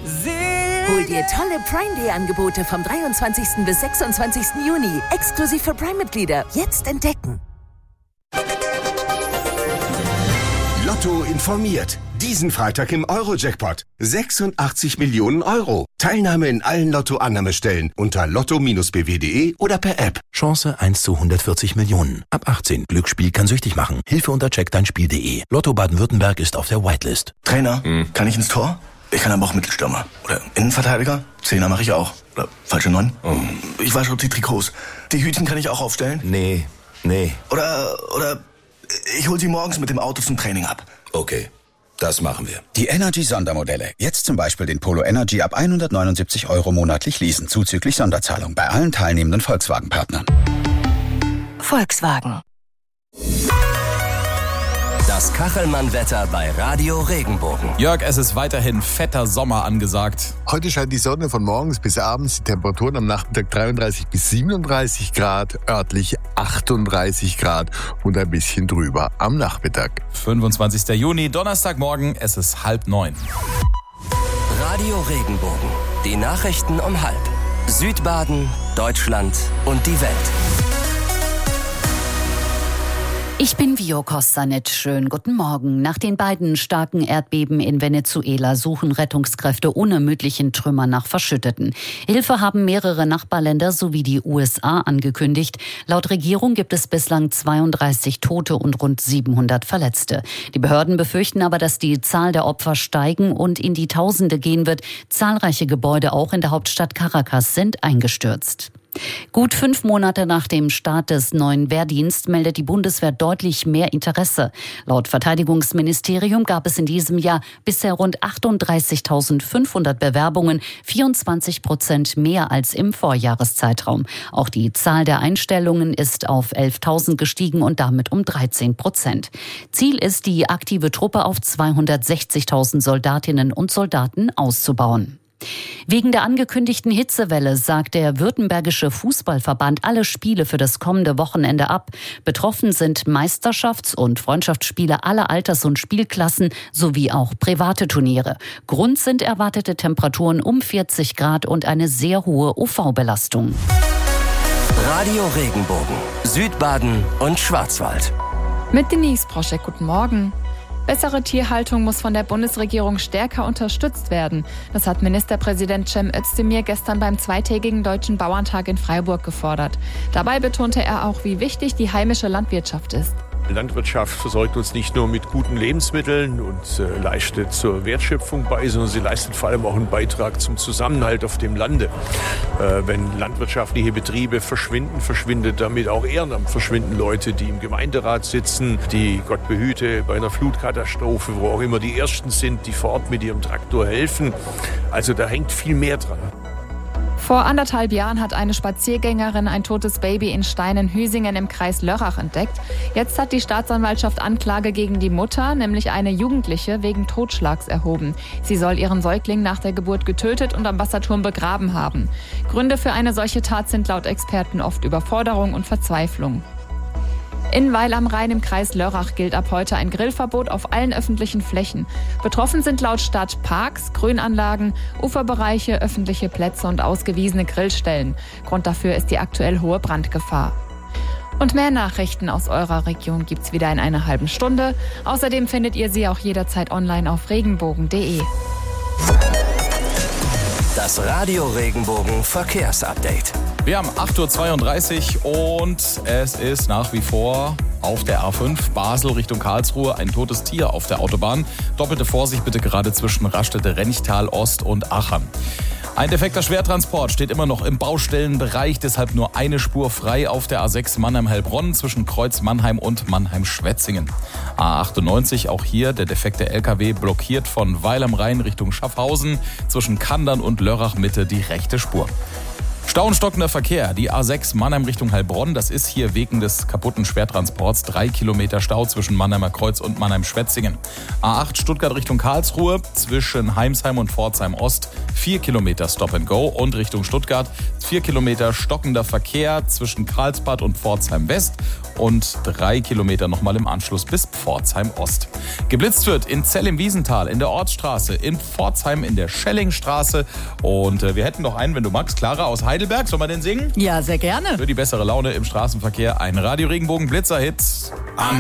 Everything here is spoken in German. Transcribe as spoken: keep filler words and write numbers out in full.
Hol dir tolle Prime Day Angebote vom dreiundzwanzigsten bis sechsundzwanzigsten Juni. Exklusiv für Prime-Mitglieder. Jetzt entdecken. Lotto informiert. Diesen Freitag im Euro-Jackpot. sechsundachtzig Millionen Euro. Teilnahme in allen Lotto-Annahmestellen unter lotto Bindestrich b w punkt d e oder per App. Chance eins zu hundertvierzig Millionen. Ab achtzehn. Glücksspiel kann süchtig machen. Hilfe unter check dein Spiel punkt d e. Lotto Baden-Württemberg ist auf der Whitelist. Trainer, hm. kann ich ins Tor? Ich kann aber auch Mittelstürmer. Oder Innenverteidiger? Zehner mache ich auch. Oder falsche Neun? Oh. Ich wasche auch die Trikots. Die Hütchen kann ich auch aufstellen? Nee, nee. Oder, oder ich hol sie morgens mit dem Auto zum Training ab. Okay, das machen wir. Die Energy-Sondermodelle. Jetzt zum Beispiel den Polo Energy ab hundertneunundsiebzig Euro monatlich leasen, zuzüglich Sonderzahlung bei allen teilnehmenden Volkswagen-Partnern. Volkswagen. Das Kachelmann-Wetter bei Radio Regenbogen. Jörg, es ist weiterhin fetter Sommer angesagt. Heute scheint die Sonne von morgens bis abends. Die Temperaturen am Nachmittag dreiunddreißig bis siebenunddreißig Grad, örtlich achtunddreißig Grad und ein bisschen drüber am Nachmittag. fünfundzwanzigster Juni, Donnerstagmorgen, es ist halb neun. Radio Regenbogen. Die Nachrichten um halb. Südbaden, Deutschland und die Welt. Ich bin Vio Kostanic. Schönen guten Morgen. Nach den beiden starken Erdbeben in Venezuela suchen Rettungskräfte unermüdlich Trümmer nach Verschütteten. Hilfe haben mehrere Nachbarländer sowie die U S A angekündigt. Laut Regierung gibt es bislang zweiunddreißig Tote und rund siebenhundert Verletzte. Die Behörden befürchten aber, dass die Zahl der Opfer steigen und in die Tausende gehen wird. Zahlreiche Gebäude auch in der Hauptstadt Caracas sind eingestürzt. Gut fünf Monate nach dem Start des neuen Wehrdienst meldet die Bundeswehr deutlich mehr Interesse. Laut Verteidigungsministerium gab es in diesem Jahr bisher rund achtunddreißigtausendfünfhundert Bewerbungen, vierundzwanzig Prozent mehr als im Vorjahreszeitraum. Auch die Zahl der Einstellungen ist auf elftausend gestiegen und damit um dreizehn Prozent. Ziel ist, die aktive Truppe auf zweihundertsechzigtausend Soldatinnen und Soldaten auszubauen. Wegen der angekündigten Hitzewelle sagt der Württembergische Fußballverband alle Spiele für das kommende Wochenende ab. Betroffen sind Meisterschafts- und Freundschaftsspiele aller Alters- und Spielklassen sowie auch private Turniere. Grund sind erwartete Temperaturen um vierzig Grad und eine sehr hohe U V-Belastung. Radio Regenbogen, Südbaden und Schwarzwald. Mit Denise Proschek, guten Morgen. Bessere Tierhaltung muss von der Bundesregierung stärker unterstützt werden. Das hat Ministerpräsident Cem Özdemir gestern beim zweitägigen Deutschen Bauerntag in Freiburg gefordert. Dabei betonte er auch, wie wichtig die heimische Landwirtschaft ist. Landwirtschaft versorgt uns nicht nur mit guten Lebensmitteln und äh, leistet zur Wertschöpfung bei, sondern sie leistet vor allem auch einen Beitrag zum Zusammenhalt auf dem Lande. Äh, wenn landwirtschaftliche Betriebe verschwinden, verschwindet damit auch Ehrenamt, verschwinden Leute, die im Gemeinderat sitzen, die, Gott behüte, bei einer Flutkatastrophe, wo auch immer die Ersten sind, die vor Ort mit ihrem Traktor helfen. Also da hängt viel mehr dran. Vor anderthalb Jahren hat eine Spaziergängerin ein totes Baby in Steinen-Hüsingen im Kreis Lörrach entdeckt. Jetzt hat die Staatsanwaltschaft Anklage gegen die Mutter, nämlich eine Jugendliche, wegen Totschlags erhoben. Sie soll ihren Säugling nach der Geburt getötet und am Wasserturm begraben haben. Gründe für eine solche Tat sind laut Experten oft Überforderung und Verzweiflung. In Weil am Rhein im Kreis Lörrach gilt ab heute ein Grillverbot auf allen öffentlichen Flächen. Betroffen sind laut Stadt Parks, Grünanlagen, Uferbereiche, öffentliche Plätze und ausgewiesene Grillstellen. Grund dafür ist die aktuell hohe Brandgefahr. Und mehr Nachrichten aus eurer Region gibt's wieder in einer halben Stunde. Außerdem findet ihr sie auch jederzeit online auf regenbogen punkt de. Das Radio Regenbogen Verkehrsupdate. Wir haben acht Uhr zweiunddreißig und es ist nach wie vor auf der A fünf Basel Richtung Karlsruhe ein totes Tier auf der Autobahn. Doppelte Vorsicht bitte gerade zwischen Raststätte Renchtal Ost und Achern. Ein defekter Schwertransport steht immer noch im Baustellenbereich, deshalb nur eine Spur frei auf der A sechs Mannheim-Heilbronn zwischen Kreuz Mannheim und Mannheim-Schwetzingen. A achtundneunzig, auch hier der defekte L K W blockiert von Weil am Rhein Richtung Schaffhausen zwischen Kandern und Lörrach Mitte die rechte Spur. Stau und stockender Verkehr. Die A sechs Mannheim Richtung Heilbronn. Das ist hier wegen des kaputten Schwertransports. Drei Kilometer Stau zwischen Mannheimer Kreuz und Mannheim-Schwetzingen. A acht Stuttgart Richtung Karlsruhe. Zwischen Heimsheim und Pforzheim Ost. Vier Kilometer Stop and Go. Und Richtung Stuttgart. Vier Kilometer stockender Verkehr zwischen Karlsbad und Pforzheim West. Und drei Kilometer nochmal im Anschluss bis Pforzheim Ost. Geblitzt wird in Zell im Wiesental, in der Ortsstraße, in Pforzheim in der Schellingstraße. Und äh, wir hätten noch einen, wenn du magst, Clara aus Heidelberg. Sollen wir den singen? Ja, sehr gerne. Für die bessere Laune im Straßenverkehr ein Radio Regenbogen Blitzer-Hit.